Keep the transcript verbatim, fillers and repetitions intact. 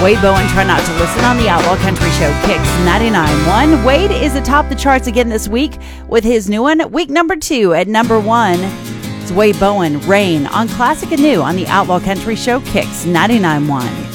Wade Bowen, Try Not to Listen on the Outlaw Country Show, Kicks ninety-nine point one. Wade is atop the charts again this week with his new one, week number two at number one. It's Wade Bowen, Rain, on Classic and New on the Outlaw Country Show, Kicks ninety-nine point one.